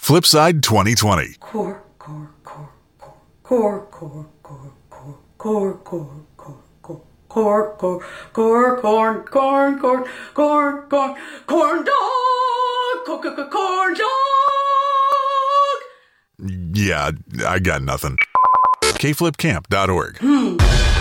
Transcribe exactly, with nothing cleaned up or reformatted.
Flipside twenty twenty. Core, core, core, core, core, core, core, core, core, core, core, core, core, corn, corn, corn, corn, corn, corn dog, corn, corn dog. Yeah, I got nothing. K flip camp dot org. Hmm.